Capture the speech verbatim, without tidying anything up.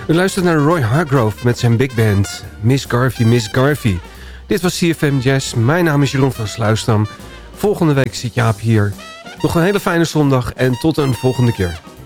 U luistert naar Roy Hargrove met zijn big band Miss Garvey, Miss Garvey. Dit was C F M Jazz. Mijn naam is Jeroen van Sluisdam. Volgende week zit Jaap hier. Nog een hele fijne zondag en tot een volgende keer.